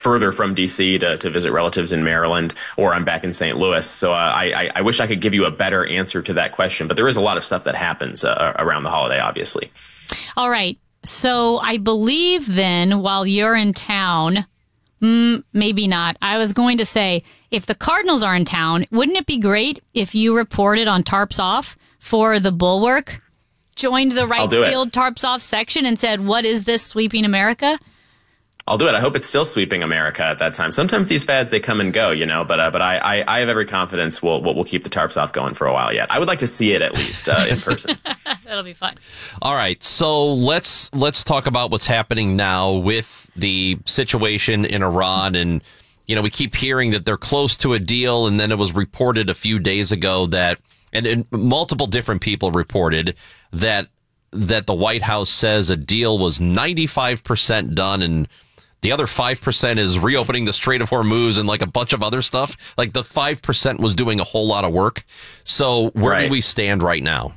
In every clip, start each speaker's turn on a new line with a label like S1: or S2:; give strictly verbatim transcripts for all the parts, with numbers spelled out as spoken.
S1: further from D C to, to visit relatives in Maryland, or I'm back in Saint Louis. So uh, I, I wish I could give you a better answer to that question, but there is a lot of stuff that happens uh, around the holiday, obviously.
S2: All right. So I believe then while you're in town, mm, maybe not. I was going to say, if the Cardinals are in town, wouldn't it be great if you reported on Tarps Off for the Bulwark, joined the right field Tarps Off section and said, what is this, sweeping America?
S1: I'll do it. I hope it's still sweeping America at that time. Sometimes these fads, they come and go, you know, but uh, but I, I, I have every confidence we'll, we'll, we'll keep the Tarps Off going for a while yet. I would like to see it at least uh, in person.
S2: That'll be fun.
S3: All right. So let's let's talk about what's happening now with the situation in Iran. And, you know, we keep hearing that they're close to a deal. And then it was reported a few days ago that, and, and multiple different people reported that that the White House says a deal was ninety-five percent done, and the other five percent is reopening the Strait of Hormuz and like a bunch of other stuff. Like the five percent was doing a whole lot of work. So where
S1: right.
S3: do we stand right now?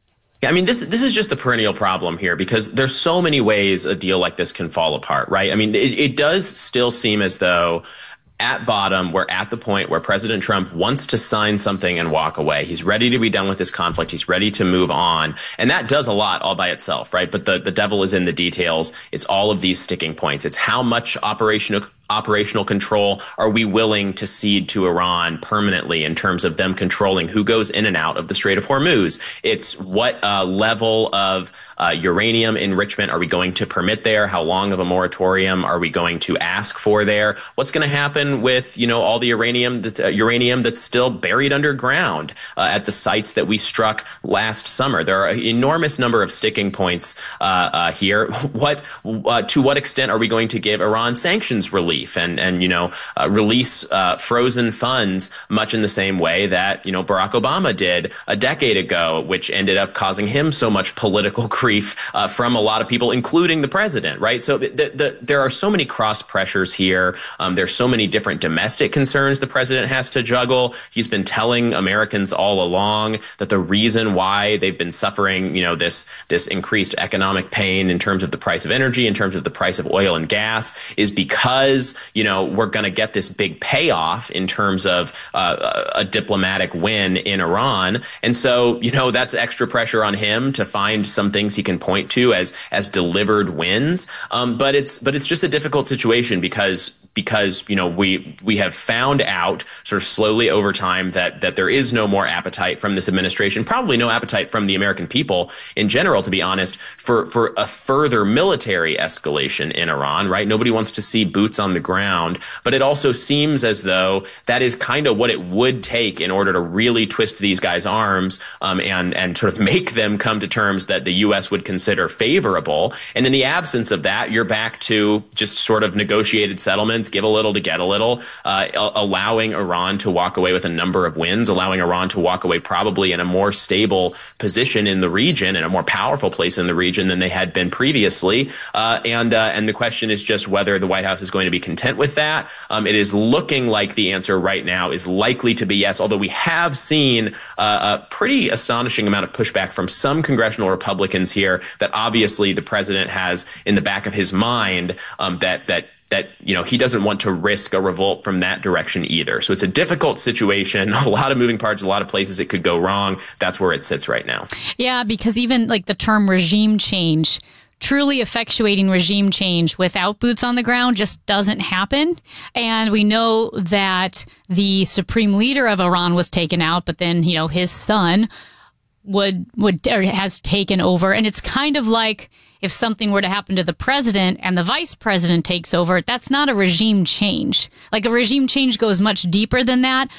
S1: I mean, this this is just the perennial problem here, because there's so many ways a deal like this can fall apart, right? I mean, it, it does still seem as though at bottom, we're at the point where President Trump wants to sign something and walk away. He's ready to be done with this conflict. He's ready to move on. And that does a lot all by itself, right? But the, the devil is in the details. It's all of these sticking points. It's how much operational operational control are we willing to cede to Iran permanently in terms of them controlling who goes in and out of the Strait of Hormuz. It's what uh, level of uh, uranium enrichment are we going to permit there? How long of a moratorium are we going to ask for there? What's going to happen with, you know, all the uranium that's uh, uranium that's still buried underground uh, at the sites that we struck last summer? There are an enormous number of sticking points uh, uh, here. What uh, to what extent are we going to give Iran sanctions relief? And, and you know, uh, release uh, frozen funds much in the same way that, you know, Barack Obama did a decade ago, which ended up causing him so much political grief uh, from a lot of people, including the president, right? So the, the, there are so many cross pressures here. Um, there's so many different domestic concerns the president has to juggle. He's been telling Americans all along that the reason why they've been suffering, you know, this, this increased economic pain in terms of the price of energy, in terms of the price of oil and gas, is because you know, we're going to get this big payoff in terms of uh, a diplomatic win in Iran. And so, you know, that's extra pressure on him to find some things he can point to as as delivered wins. Um, but it's but it's just a difficult situation because because, you know, we we have found out sort of slowly over time that that there is no more appetite from this administration, probably no appetite from the American people in general, to be honest, for, for a further military escalation in Iran, right? Nobody wants to see boots on the ground, but it also seems as though that is kind of what it would take in order to really twist these guys' arms um, and and sort of make them come to terms that the U S would consider favorable. And in the absence of that, you're back to just sort of negotiated settlements, give a little to get a little, uh, allowing Iran to walk away with a number of wins, allowing Iran to walk away probably in a more stable position in the region, in a more powerful place in the region than they had been previously. Uh, and uh, and the question is just whether the White House is going to be content with that. Um, it is looking like the answer right now is likely to be yes, although we have seen uh, a pretty astonishing amount of pushback from some congressional Republicans here that obviously the president has in the back of his mind um, that that that, you know, he doesn't want to risk a revolt from that direction either. So it's a difficult situation, a lot of moving parts, a lot of places it could go wrong. That's where it sits right now.
S2: Yeah, because even like the term regime change, truly effectuating regime change without boots on the ground just doesn't happen. And we know that the supreme leader of Iran was taken out, but then, you know, his son would, would, or has taken over. And it's kind of like if something were to happen to the president and the vice president takes over, that's not a regime change. Like a regime change goes much deeper than that.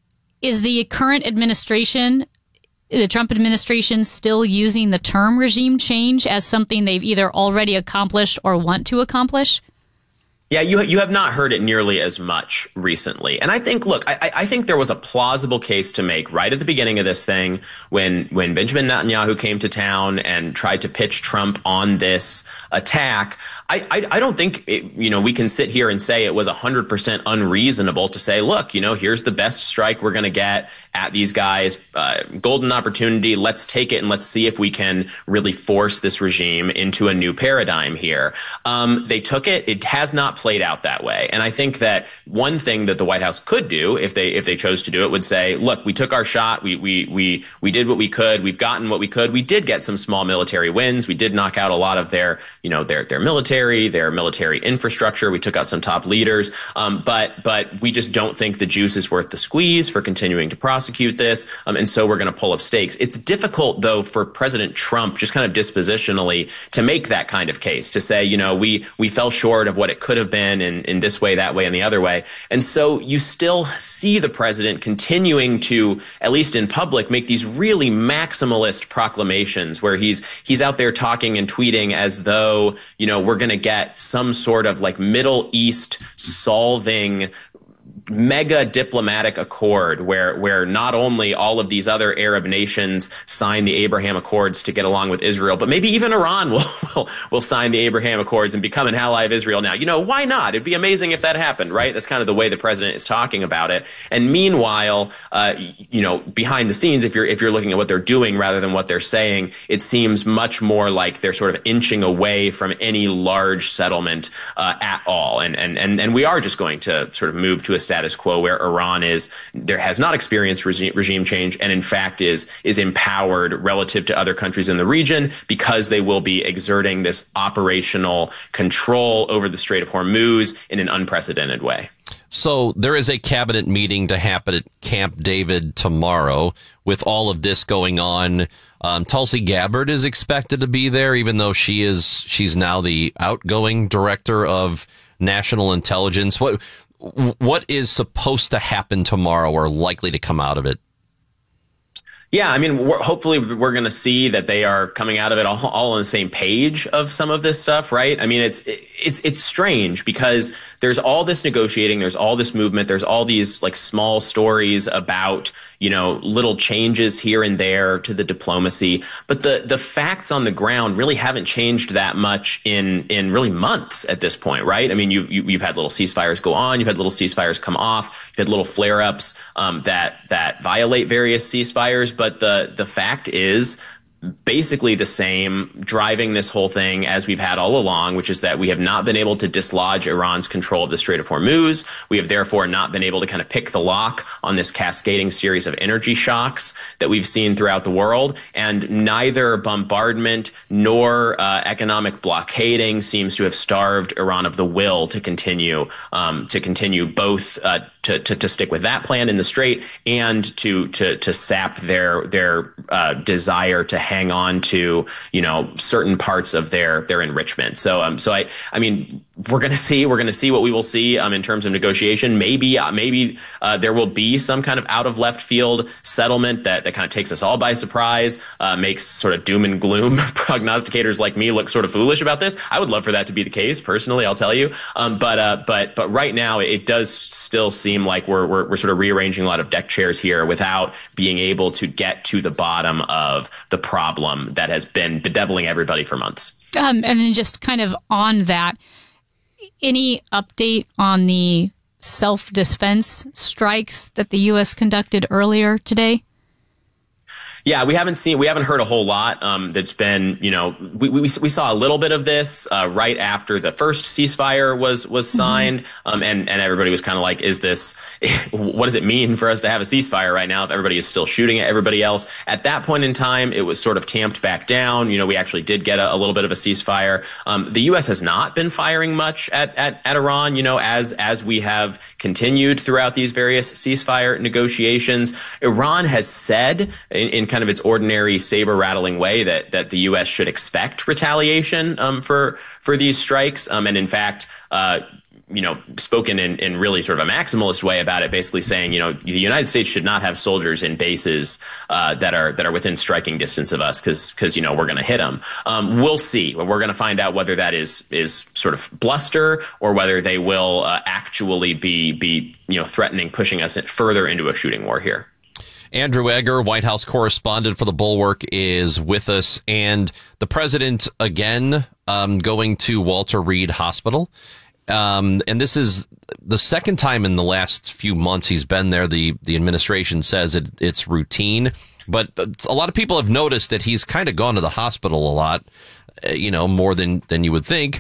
S2: Is the current administration, the Trump administration, still using the term regime change as something they've either already accomplished or want to accomplish?
S1: Yeah, you you have not heard it nearly as much recently. And I think, look, I, I think there was a plausible case to make right at the beginning of this thing when when Benjamin Netanyahu came to town and tried to pitch Trump on this attack. I, I, I don't think, it, you know, we can sit here and say it was one hundred percent unreasonable to say, look, you know, here's the best strike we're going to get at these guys. Uh, golden opportunity. Let's take it and let's see if we can really force this regime into a new paradigm here. Um, they took it. It has not played out that way. And I think that one thing that the White House could do, if they if they chose to do it, would say, look, we took our shot. We we we we did what we could. We've gotten what we could. We did get some small military wins. We did knock out a lot of their, you know, their their military, their military infrastructure. We took out some top leaders. Um, but but we just don't think the juice is worth the squeeze for continuing to prosecute this. Um, and so we're going to pull up stakes. It's difficult, though, for President Trump, just kind of dispositionally, to make that kind of case, to say, you know, we we fell short of what it could have been in, in this way, that way, and the other way. And so you still see the president continuing to, at least in public, make these really maximalist proclamations where he's he's out there talking and tweeting as though, you know, we're going to get some sort of like Middle East solving mega diplomatic accord where where not only all of these other Arab nations sign the Abraham Accords to get along with Israel, but maybe even Iran will will, will sign the Abraham Accords and become an ally of Israel now. You know, why not? It'd be amazing if that happened, right? That's kind of the way the president is talking about it. And meanwhile, uh, you know, behind the scenes, if you're if you're looking at what they're doing rather than what they're saying, it seems much more like they're sort of inching away from any large settlement uh, at all. And and and and we are just going to sort of move to a status quo where Iran is there has not experienced regime, regime change and in fact is is empowered relative to other countries in the region because they will be exerting this operational control over the Strait of Hormuz in an unprecedented way.
S3: So there is a cabinet meeting to happen at Camp David tomorrow with all of this going on. Um, Tulsi Gabbard is expected to be there, even though she is she's now the outgoing director of national intelligence. What What is supposed to happen tomorrow or likely to come out of it?
S1: Yeah, I mean, we're, hopefully we're going to see that they are coming out of it all, all on the same page of some of this stuff, right? I mean, it's it's it's strange because there's all this negotiating, there's all this movement, there's all these like small stories about, you know, little changes here and there to the diplomacy, but the the facts on the ground really haven't changed that much in in really months at this point, right? I mean, you, you you've had little ceasefires go on, you've had little ceasefires come off, you've had little flare-ups um, that that violate various ceasefires. But the the fact is basically the same, driving this whole thing as we've had all along, which is that we have not been able to dislodge Iran's control of the Strait of Hormuz. We have therefore not been able to kind of pick the lock on this cascading series of energy shocks that we've seen throughout the world. And neither bombardment nor uh, economic blockading seems to have starved Iran of the will to continue um, to continue both uh, to, to to stick with that plan in the Strait and to to to sap their their uh, desire to hang on to, you know, certain parts of their their enrichment. So um so I I mean we're going to see we're going to see what we will see um in terms of negotiation. Maybe uh, maybe uh, there will be some kind of out of left field settlement that that kind of takes us all by surprise, uh, makes sort of doom and gloom prognosticators like me look sort of foolish about this. I would love for that to be the case personally, I'll tell you. Um but uh but but right now it does still seem like we're we're we're sort of rearranging a lot of deck chairs here without being able to get to the bottom of the problem that has been bedeviling everybody for months.
S2: Um, and then just kind of on that, any update on the self-defense strikes that the U S conducted earlier today?
S1: Yeah, we haven't seen, we haven't heard a whole lot. Um, that's been, you know, we, we we saw a little bit of this uh, right after the first ceasefire was was signed, mm-hmm. um, and and everybody was kind of like, is this, what does it mean for us to have a ceasefire right now if everybody is still shooting at everybody else? At that point in time, it was sort of tamped back down. You know, we actually did get a, a little bit of a ceasefire. Um, the U S has not been firing much at, at at Iran, you know, as as we have continued throughout these various ceasefire negotiations. Iran has said in, in kind of its ordinary saber rattling way that that the U S should expect retaliation um, for for these strikes, um, and in fact, uh, you know, spoken in, in really sort of a maximalist way about it, basically saying, you know, the United States should not have soldiers in bases uh, that are that are within striking distance of us because because you know we're going to hit them. Um, we'll see. We're going to find out whether that is is sort of bluster or whether they will uh, actually be be you know threatening, pushing us further into a shooting war here.
S3: Andrew Egger, White House correspondent for The Bulwark, is with us. And the president, again, um, going to Walter Reed Hospital. Um, and this is the second time in the last few months he's been there. The, the administration says it, it's routine. But a lot of people have noticed that he's kind of gone to the hospital a lot, you know, more than, than you would think.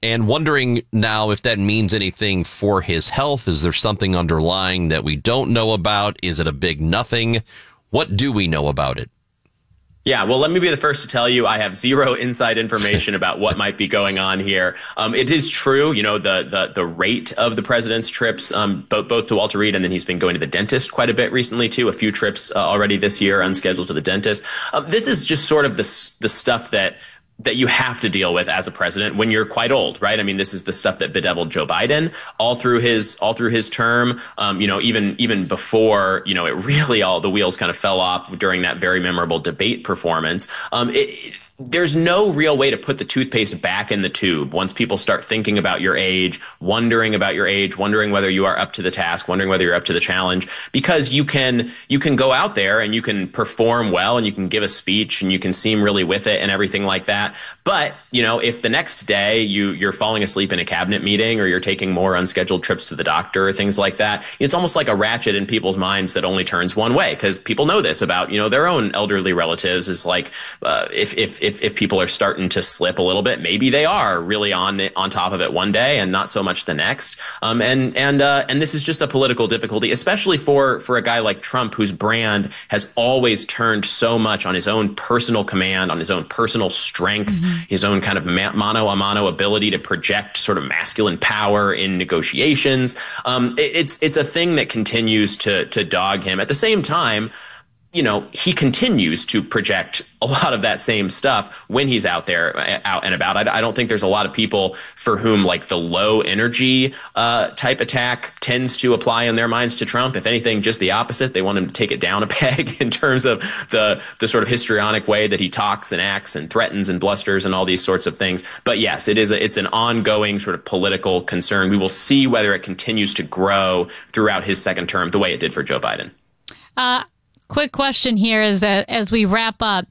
S3: and wondering now if that means anything for his health. Is there something underlying that we don't know about? Is it a big nothing? What do we know about it?
S1: Yeah, well, let me be the first to tell you I have zero inside information about what might be going on here. Um, it is true, you know, the the the rate of the president's trips, um, both both to Walter Reed, and then he's been going to the dentist quite a bit recently too. A few trips uh, already this year, unscheduled to the dentist. Uh, this is just sort of the the stuff that. that you have to deal with as a president when you're quite old, right? I mean, this is the stuff that bedeviled Joe Biden all through his all through his term. Um, you know, even even before, you know, it really all the wheels kind of fell off during that very memorable debate performance. Um, it, it, there's no real way to put the toothpaste back in the tube once people start thinking about your age, wondering about your age, wondering whether you are up to the task, wondering whether you're up to the challenge, because you can you can go out there and you can perform well and you can give a speech and you can seem really with it and everything like that. But, you know, if the next day you you're falling asleep in a cabinet meeting or you're taking more unscheduled trips to the doctor or things like that, it's almost like a ratchet in people's minds that only turns one way, because people know this about, you know, their own elderly relatives. Is like uh, if if if If, if people are starting to slip a little bit, maybe they are really on on top of it one day and not so much the next. Um, and and uh, and this is just a political difficulty, especially for for a guy like Trump, whose brand has always turned so much on his own personal command, on his own personal strength, mm-hmm. his own kind of mano a mano ability to project sort of masculine power in negotiations. Um, it, it's it's a thing that continues to to dog him. At the same time, you know, he continues to project a lot of that same stuff when he's out there, out and about. I, I don't think there's a lot of people for whom like the low energy uh, type attack tends to apply in their minds to Trump. If anything, just the opposite. They want him to take it down a peg in terms of the the sort of histrionic way that he talks and acts and threatens and blusters and all these sorts of things. But yes, it is a, it's an ongoing sort of political concern. We will see whether it continues to grow throughout his second term the way it did for Joe Biden.
S2: Uh Quick question here is that as we wrap up,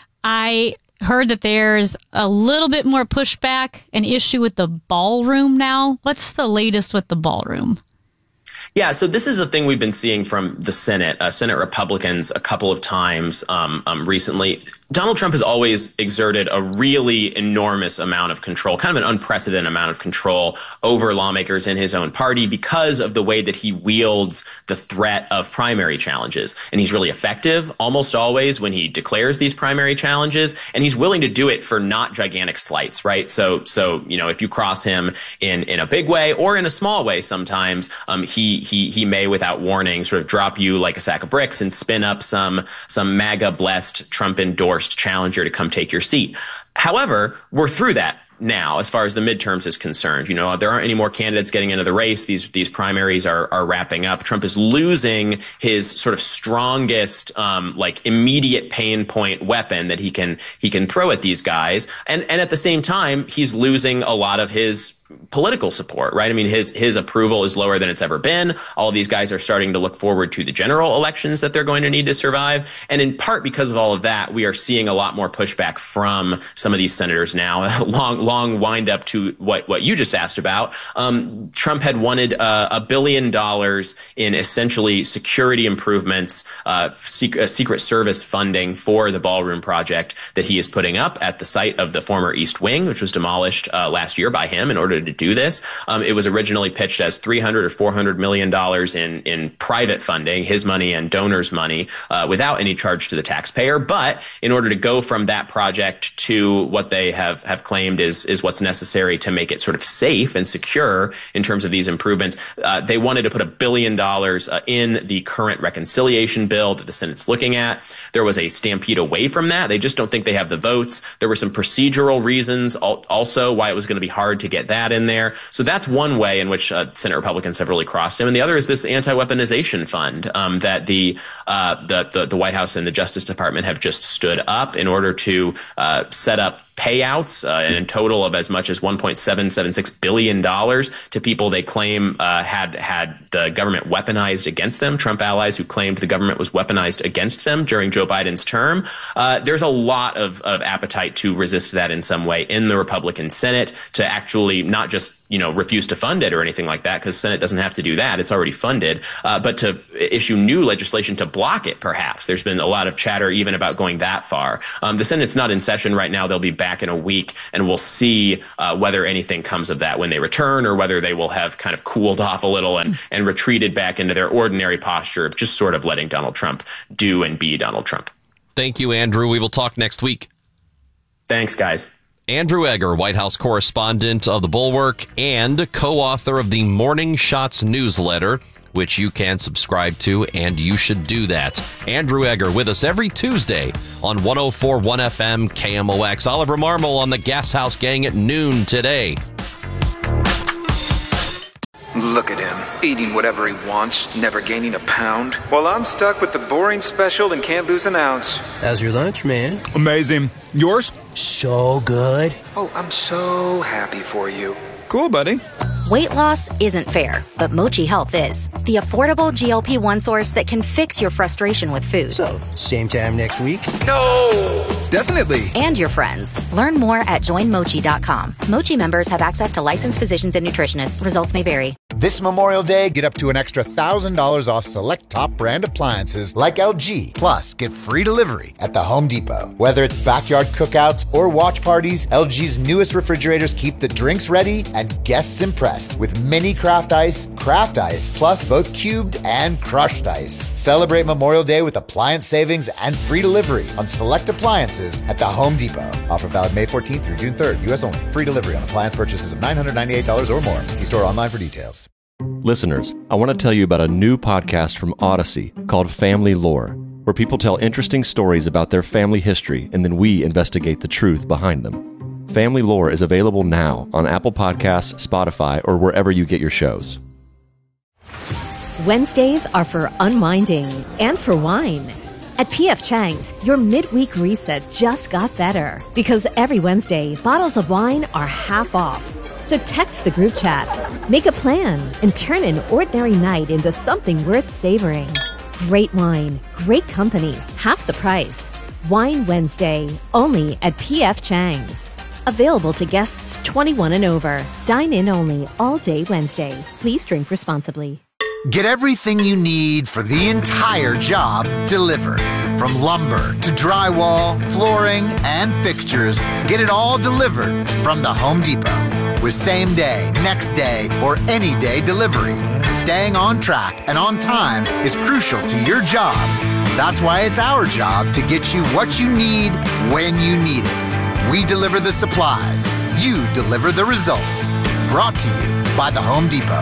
S2: I heard that there's a little bit more pushback, an issue with the ballroom now. What's the latest with the ballroom?
S1: Yeah, so this is a thing we've been seeing from the Senate, uh, Senate Republicans a couple of times um, um, recently. Donald Trump has always exerted a really enormous amount of control, kind of an unprecedented amount of control over lawmakers in his own party because of the way that he wields the threat of primary challenges. And he's really effective almost always when he declares these primary challenges, and he's willing to do it for not gigantic slights, right? So, so you know, if you cross him in, in a big way or in a small way sometimes, um, he He he may, without warning, sort of drop you like a sack of bricks and spin up some some MAGA-blessed, Trump-endorsed challenger to come take your seat. However, we're through that now, as far as the midterms is concerned. You know, there aren't any more candidates getting into the race. These these primaries are are wrapping up. Trump is losing his sort of strongest, um, like immediate pain point weapon that he can he can throw at these guys, and and at the same time, he's losing a lot of his political support, right? I mean, his his approval is lower than it's ever been. All of these guys are starting to look forward to the general elections that they're going to need to survive. And in part because of all of that, we are seeing a lot more pushback from some of these senators now. long, long wind up to what, what you just asked about. Um, Trump had wanted uh, a billion dollars in essentially security improvements, uh, secret, secret service funding for the ballroom project that he is putting up at the site of the former East Wing, which was demolished uh, last year by him in order to do this. Um, it was originally pitched as three hundred or four hundred million dollars in, in private funding, his money and donors' money, uh, without any charge to the taxpayer. But in order to go from that project to what they have, have claimed is, is what's necessary to make it sort of safe and secure in terms of these improvements, uh, they wanted to put a billion dollars uh, in the current reconciliation bill that the Senate's looking at. There was a stampede away from that. They just don't think they have the votes. There were some procedural reasons also why it was going to be hard to get that in there. So that's one way in which uh, Senate Republicans have really crossed him. And the other is this anti-weaponization fund um, that the, uh, the, the the White House and the Justice Department have just stood up in order to uh, set up payouts uh, in a total of as much as one point seven seven six billion dollars to people they claim uh, had had the government weaponized against them, Trump allies who claimed the government was weaponized against them during Joe Biden's term. Uh, there's a lot of, of appetite to resist that in some way in the Republican Senate, to actually not just you know, refuse to fund it or anything like that, because Senate doesn't have to do that. It's already funded. Uh, but to issue new legislation to block it, perhaps. There's been a lot of chatter even about going that far. Um, the Senate's not in session right now. They'll be back in a week, and we'll see uh, whether anything comes of that when they return, or whether they will have kind of cooled off a little and, and retreated back into their ordinary posture of just sort of letting Donald Trump do and be Donald Trump.
S3: Thank you, Andrew. We will talk next week.
S1: Thanks, guys.
S3: Andrew Egger, White House correspondent of The Bulwark and co-author of the Morning Shots newsletter, which you can subscribe to, and you should do that. Andrew Egger with us every Tuesday on one oh four point one F M K M O X. Oliver Marmol on the Gas House Gang at noon today.
S4: Look at him, eating whatever he wants, never gaining a pound. Well, I'm stuck with the boring special and can't lose an ounce.
S5: How's your lunch, man?
S6: Amazing. Yours?
S5: So good.
S4: Oh, I'm so happy for you.
S6: Cool, buddy.
S7: Weight loss isn't fair, but Mochi Health is. The affordable G L P one source that can fix your frustration with food.
S5: So, same time next week?
S4: No!
S6: Definitely.
S7: And your friends. Learn more at join mochi dot com. Mochi members have access to licensed physicians and nutritionists. Results may vary.
S8: This Memorial Day, get up to an extra one thousand dollars off select top brand appliances like L G. Plus, get free delivery at the Home Depot. Whether it's backyard cookouts or watch parties, L G's newest refrigerators keep the drinks ready and guests impressed with mini craft ice, craft ice, plus both cubed and crushed ice. Celebrate Memorial Day with appliance savings and free delivery on select appliances at the Home Depot. Offer valid May fourteenth through June third. U S only. Free delivery on appliance purchases of nine hundred ninety-eight dollars or more. See store online for details.
S9: Listeners, I want to tell you about a new podcast from Odyssey called Family Lore, where people tell interesting stories about their family history and then we investigate the truth behind them. Family Lore is available now on Apple Podcasts, Spotify, or wherever you get your shows.
S10: Wednesdays are for unwinding and for wine. At P F Chang's, your midweek reset just got better because every Wednesday, bottles of wine are half off. So text the group chat, make a plan, and turn an ordinary night into something worth savoring. Great wine, great company, half the price. Wine Wednesday, only at P F Chang's. Available to guests twenty-one and over. Dine in only all day Wednesday. Please drink responsibly.
S8: Get everything you need for the entire job delivered. From lumber to drywall, flooring, and fixtures, get it all delivered from the Home Depot. With same day, next day, or any day delivery. Staying on track and on time is crucial to your job. That's why it's our job to get you what you need when you need it. We deliver the supplies. You deliver the results. Brought to you by the Home Depot.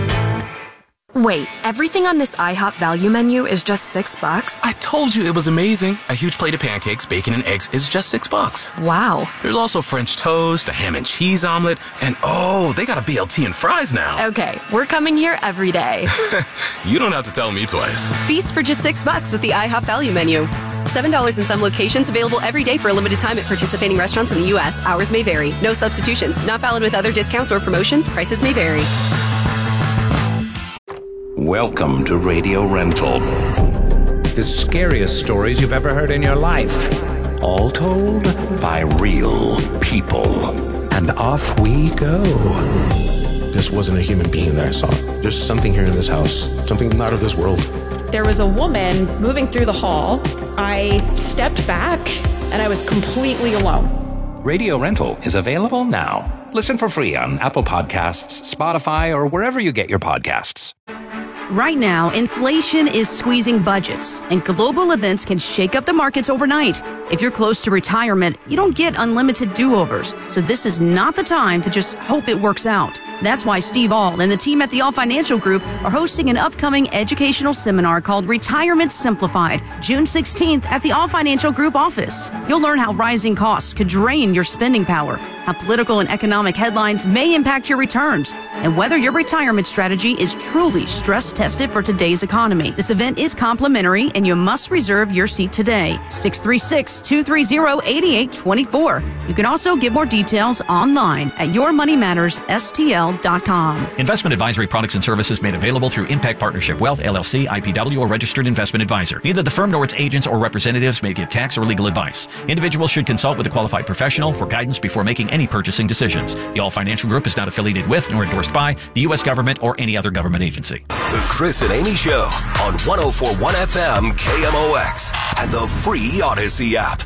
S11: Wait, everything on this IHOP value menu is just six bucks?
S12: I told you it was amazing. A huge plate of pancakes, bacon, and eggs is just six bucks.
S11: Wow.
S12: There's also French toast, a ham and cheese omelet, and oh, they got a B L T and fries now.
S11: Okay, we're coming here every day.
S12: You don't have to tell me twice.
S13: Feast for just six bucks with the IHOP value menu. Seven dollars in some locations, available every day for a limited time at participating restaurants in the U S. Hours may vary. No substitutions. Not valid with other discounts or promotions. Prices may vary.
S14: Welcome to Radio Rental. The scariest stories you've ever heard in your life. All told by real people. And off we go.
S15: This wasn't a human being that I saw. There's something here in this house. Something not of this world.
S16: There was a woman moving through the hall. I stepped back and I was completely alone.
S14: Radio Rental is available now. Listen for free on Apple Podcasts, Spotify, or wherever you get your podcasts.
S17: Right now, inflation is squeezing budgets, and global events can shake up the markets overnight. If you're close to retirement, you don't get unlimited do-overs, so this is not the time to just hope it works out. That's why Steve Auld and the team at the Auld Financial Group are hosting an upcoming educational seminar called Retirement Simplified, June sixteenth at the Auld Financial Group office. You'll learn how rising costs could drain your spending power, how political and economic headlines may impact your returns, and whether your retirement strategy is truly stress tested for today's economy. This event is complimentary, and you must reserve your seat today. six three six, two three zero, eight eight two four. You can also get more details online at your money matters S T L dot com.
S18: Investment advisory products and services made available through Impact Partnership Wealth, L L C, I P W, or registered investment advisor. Neither the firm nor its agents or representatives may give tax or legal advice. Individuals should consult with a qualified professional for guidance before making any purchasing decisions. The All Financial Group is not affiliated with nor endorsed by the U S government or any other government agency.
S19: The Chris and Amy Show on one oh four point one F M K M O X and the free Odyssey app.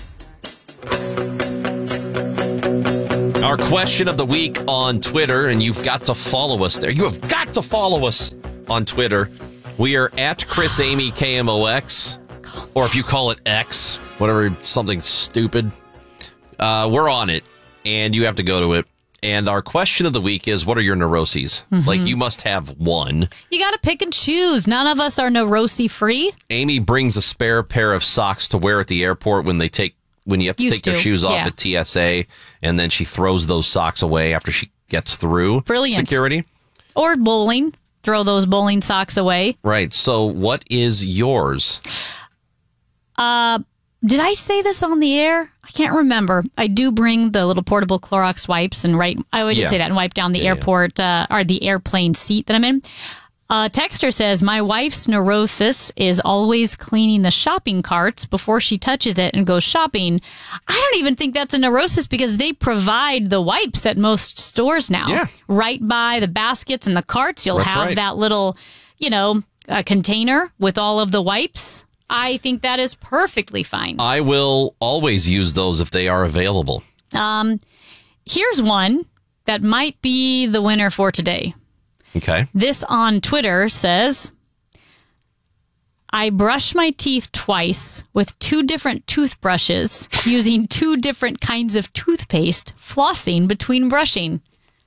S3: Our question of the week on Twitter, and you've got to follow us there. You have got to follow us on Twitter. We are at Chris Amy K M O X, or if you call it X, whatever, something stupid. Uh, we're on it, and you have to go to it. And our question of the week is, what are your neuroses? Mm-hmm. Like, you must have one.
S2: You got to pick and choose. None of us are neurosis-free.
S3: Amy brings a spare pair of socks to wear at the airport when they take when you have to
S2: Used
S3: take their
S2: to,
S3: shoes off
S2: yeah.
S3: at T S A, and then she throws those socks away after she gets through
S2: Brilliant.
S3: security.
S2: Or bowling. Throw those bowling socks away.
S3: Right. So what is yours?
S2: Uh, did I say this on the air? I can't remember. I do bring the little portable Clorox wipes and right. I would
S3: Yeah.
S2: say that and wipe down the
S3: Yeah,
S2: airport uh, or the airplane seat that I'm in. Uh, Texter says, my wife's neurosis is always cleaning the shopping carts before she touches it and goes shopping. I don't even think that's a neurosis because they provide the wipes at most stores now.
S3: Yeah.
S2: Right by the baskets and the carts, you'll
S3: That's
S2: have
S3: right.
S2: that little, you know, uh, container with all of the wipes. I think that is perfectly fine.
S3: I will always use those if they are available.
S2: Um, here's one that might be the winner for today.
S3: Okay.
S2: This on Twitter says, I brush my teeth twice with two different toothbrushes using two different kinds of toothpaste, flossing between brushing.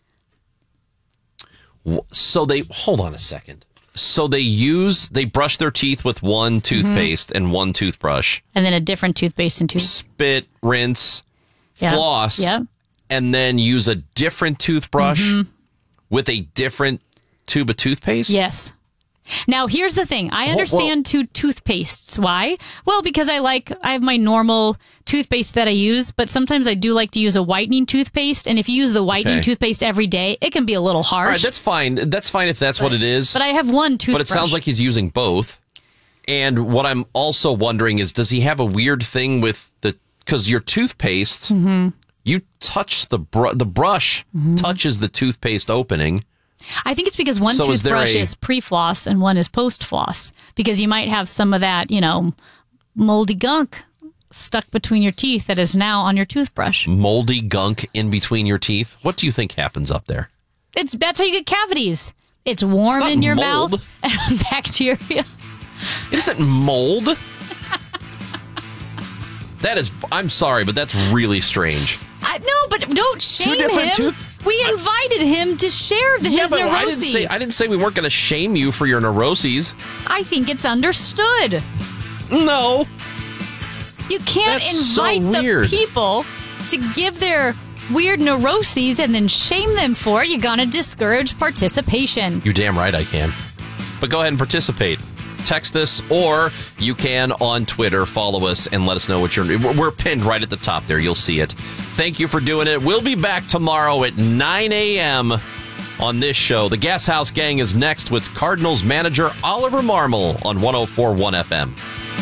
S3: So they, hold on a second. So they use, they brush their teeth with one toothpaste
S2: Mm-hmm.
S3: and one toothbrush.
S2: And then a different toothpaste and tooth.
S3: Spit, rinse,
S2: Yep.
S3: floss,
S2: Yep.
S3: and then use a different toothbrush
S2: Mhm.
S3: with a different tube of toothpaste?
S2: Yes. Now, here's the thing. I understand two toothpastes. Why? Well, because I like, I have my normal toothpaste that I use, but sometimes I do like to use a whitening toothpaste. And if you use the whitening
S3: Okay.
S2: toothpaste every day, it can be a little harsh.
S3: All right, that's fine. That's fine if that's what it is.
S2: But I have one toothbrush.
S3: But it sounds like he's using both. And what I'm also wondering is, does he have a weird thing with the, because your toothpaste,
S2: Mhm.
S3: you touch the br- the brush
S2: Mm-hmm.
S3: touches the toothpaste opening.
S2: I think it's because one
S3: So is there
S2: toothbrush
S3: a-
S2: is pre-floss and one is post-floss. Because you might have some of that, you know, moldy gunk stuck between your teeth that is now on your toothbrush.
S3: Moldy gunk in between your teeth. What do you think happens up there?
S2: It's that's how you get cavities. It's warm
S3: It's not
S2: in your
S3: mold.
S2: mouth and bacteria.
S3: It isn't mold. That is, I'm sorry, but that's really strange.
S2: I, no, but don't shame
S3: different
S2: him.
S3: tooth-
S2: we invited him to share the,
S3: Yeah,
S2: his
S3: but I didn't
S2: neuroses.
S3: say I didn't say we weren't going to shame you for your neuroses.
S2: I think it's understood.
S3: No.
S2: You can't
S3: That's so
S2: invite the
S3: weird.
S2: people to give their weird neuroses and then shame them for it. You're going to discourage participation.
S3: You're damn right I can. But go ahead and participate. Text us, or you can on Twitter follow us and let us know what you're. We're pinned right at the top there. You'll see it. Thank you for doing it. We'll be back tomorrow at nine a.m. on this show. The Gas House Gang is next with Cardinals manager Oliver Marmol on one oh four point one F M.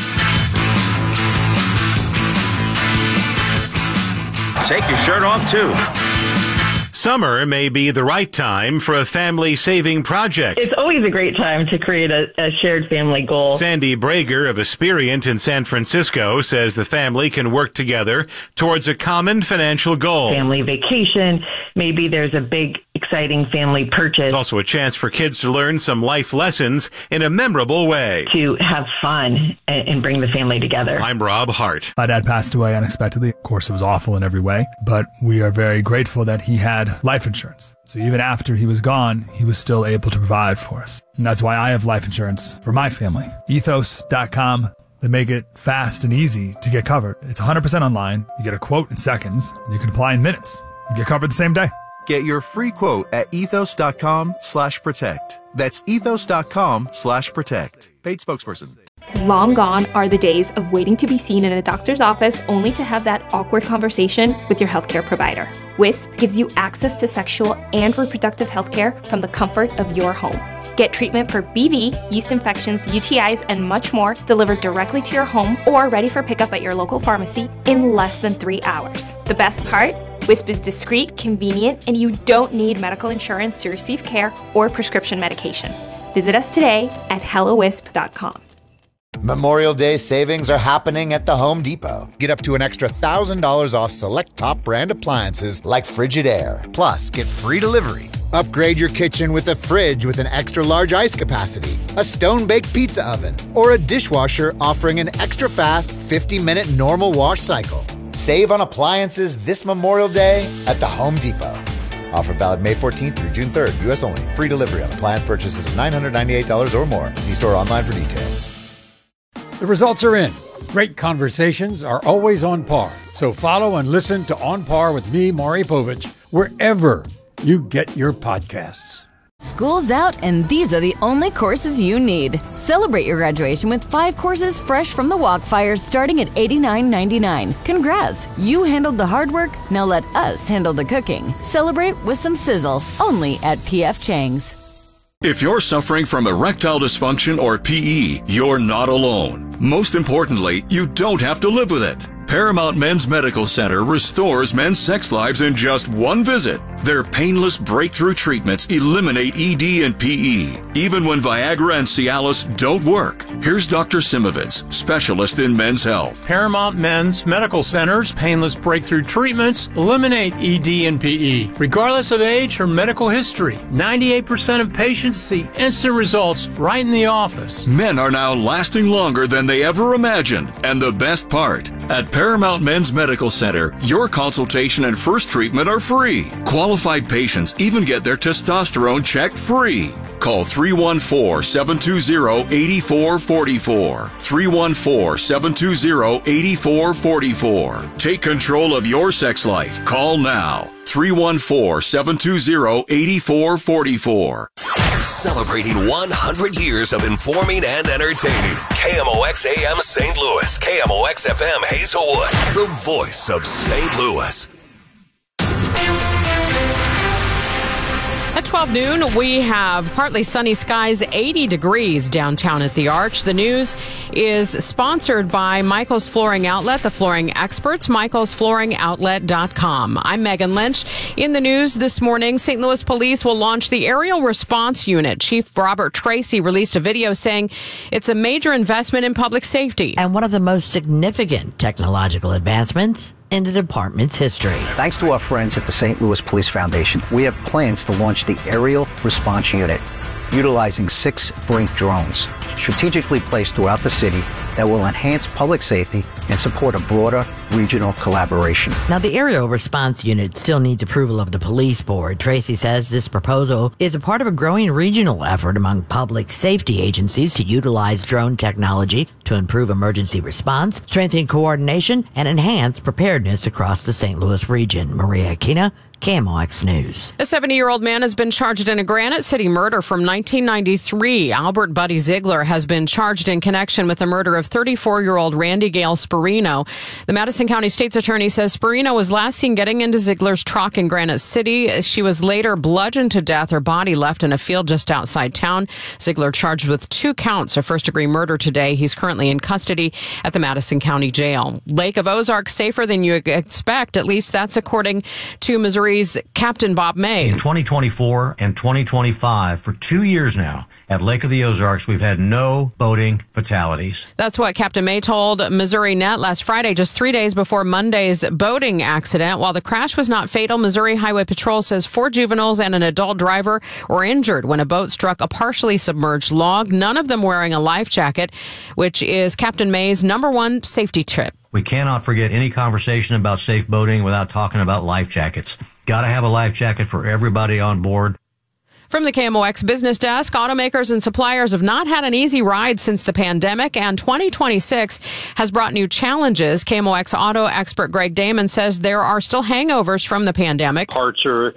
S20: Take your shirt off, too. Summer may be the right time for a family-saving project.
S21: It's always a great time to create a, a shared family goal.
S20: Sandy Brager of Aspirient in San Francisco says the family can work together towards a common financial goal.
S21: Family vacation. Maybe there's a big, exciting family purchase.
S20: It's also a chance for kids to learn some life lessons in a memorable way.
S21: To have fun and, and bring the family together.
S20: I'm Rob Hart.
S22: My dad passed away unexpectedly. Of course, it was awful in every way, but we are very grateful that he had life insurance. So even after he was gone, he was still able to provide for us. And that's why I have life insurance for my family. ethos dot com. They make it fast and easy to get covered. It's one hundred percent online. You get a quote in seconds, and you can apply in minutes. You get covered the same day.
S1: Get your free quote at ethos.com slash protect. That's ethos.com slash protect. Paid spokesperson.
S5: Long gone are the days of waiting to be seen in a doctor's office only to have that awkward conversation with your healthcare provider. Wisp gives you access to sexual and reproductive healthcare from the comfort of your home. Get treatment for B V, yeast infections, U T Is, and much more delivered directly to your home or ready for pickup at your local pharmacy in less than three hours. The best part? Wisp is discreet, convenient, and you don't need medical insurance to receive care or prescription medication. Visit us today at hello wisp dot com.
S8: Memorial Day savings are happening at the Home Depot. Get up to an extra one thousand dollars off select top brand appliances like Frigidaire. Plus, get free delivery. Upgrade your kitchen with a fridge with an extra large ice capacity, a stone-baked pizza oven, or a dishwasher offering an extra fast fifty minute normal wash cycle. Save on appliances this Memorial Day at the Home Depot. Offer valid May fourteenth through June third, U S only. Free delivery on appliance purchases of nine hundred ninety-eight dollars or more. See store online for details.
S23: The results are in. Great conversations are always on par. So follow and listen to On Par with me, Maury Povich, wherever you get your podcasts.
S24: School's out, and these are the only courses you need. Celebrate your graduation with five courses fresh from the Walkfire starting at eighty-nine ninety-nine. Congrats! You handled the hard work, now let us handle the cooking. Celebrate with some sizzle, only at P F Chang's.
S25: If you're suffering from erectile dysfunction or P E, you're not alone. Most importantly, you don't have to live with it. Paramount Men's Medical Center restores men's sex lives in just one visit. Their painless breakthrough treatments eliminate E D and P E, even when Viagra and Cialis don't work. Here's Doctor Simovitz, specialist in men's health.
S26: Paramount Men's Medical Center's painless breakthrough treatments eliminate E D and P E, regardless of age or medical history. ninety-eight percent of patients see instant results right in the office.
S25: Men are now lasting longer than they ever imagined. And the best part, at Paramount Men's Medical Center, your consultation and first treatment are free. Qualified patients even get their testosterone checked free. Call three one four, seven two zero, eight four four four. three one four, seven two zero, eight four four four. Take control of your sex life. Call now. three one four, seven two zero, eight four four four.
S19: Celebrating one hundred years of informing and entertaining. K M O X A M Saint Louis. K M O X F M Hazelwood. The voice of Saint Louis.
S27: At twelve noon, we have partly sunny skies, eighty degrees downtown at the Arch. The news is sponsored by Michael's Flooring Outlet, the flooring experts, michaels flooring outlet dot com. I'm Megan Lynch. In the news this morning, Saint Louis Police will launch the Aerial Response Unit. Chief Robert Tracy released a video saying it's a major investment in public safety.
S28: And one of the most significant technological advancements in the department's history.
S29: Thanks to our friends at the Saint Louis Police Foundation, we have plans to launch the Aerial Response Unit, utilizing six Brink drones, strategically placed throughout the city that will enhance public safety and support a broader regional collaboration.
S28: Now, the Aerial Response Unit still needs approval of the police board. Tracy says this proposal is a part of a growing regional effort among public safety agencies to utilize drone technology to improve emergency response, strengthen coordination, and enhance preparedness across the Saint Louis region. Maria Aquina, K M O X News.
S27: A seventy-year-old man has been charged in a Granite City murder from nineteen ninety-three. Albert Buddy Ziegler has been charged in connection with the murder of thirty-four-year-old Randy Gale Sperino. The Madison County State's Attorney says Sperino was last seen getting into Ziegler's truck in Granite City. She was later bludgeoned to death, her body left in a field just outside town. Ziegler charged with two counts of first-degree murder today. He's currently in custody at the Madison County Jail. Lake of Ozarks safer than you expect. At least that's according to Missouri Captain Bob May.
S30: In twenty twenty-four and twenty twenty-five, for two years now, at Lake of the Ozarks, we've had no boating fatalities.
S27: That's what Captain May told Missouri Net last Friday, just three days before Monday's boating accident. While the crash was not fatal, Missouri Highway Patrol says four juveniles and an adult driver were injured when a boat struck a partially submerged log, none of them wearing a life jacket, which is Captain May's number one safety tip.
S30: We cannot forget any conversation about safe boating without talking about life jackets. Got to have a life jacket for everybody on board.
S27: From the K M O X Business Desk, automakers and suppliers have not had an easy ride since the pandemic, and twenty twenty-six has brought new challenges. K M O X auto expert Greg Damon says there are still hangovers from the pandemic.
S31: Parts are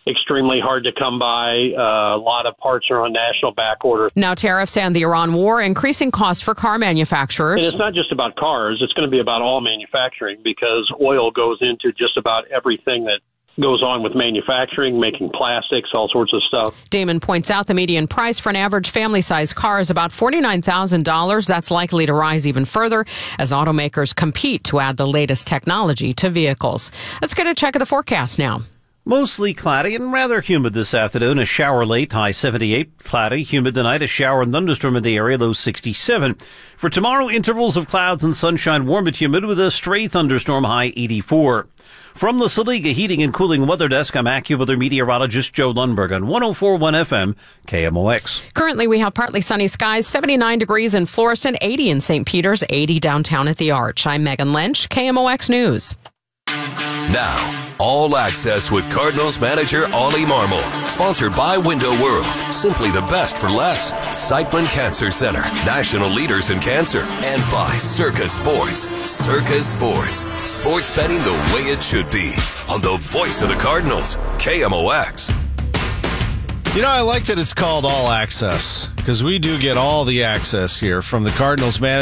S4: extremely hard to come by. Uh, a lot of parts are on national back order.
S27: Now tariffs and the Iran war increasing costs for car manufacturers.
S4: And it's not just about cars. It's going to be about all manufacturing because oil goes into just about everything that goes on with manufacturing, making plastics, all sorts of stuff.
S27: Damon points out the median price for an average family-sized car is about forty-nine thousand dollars. That's likely to rise even further as automakers compete to add the latest technology to vehicles. Let's get a check of the forecast now.
S6: Mostly cloudy and rather humid this afternoon. A shower late, high seventy-eight. Cloudy, humid tonight. A shower and thunderstorm in the area, low sixty-seven. For tomorrow, intervals of clouds and sunshine, warm and humid with a stray thunderstorm, high eighty-four. From the Saliga Heating and Cooling Weather Desk, I'm AccuWeather meteorologist Joe Lundberg on one oh four point one F M, K M O X.
S27: Currently, we have partly sunny skies, seventy-nine degrees in Florissant, eighty in Saint Peter's, eighty downtown at the Arch. I'm Megan Lynch, K M O X News.
S19: Now, All Access with Cardinals manager Ollie Marmol. Sponsored by Window World. Simply the best for less. Siteman Cancer Center. National leaders in cancer. And by Circa Sports. Circa Sports. Sports betting the way it should be. On the voice of the Cardinals. K M O X.
S7: You know, I like that it's called All Access because we do get all the access here from the Cardinals manager.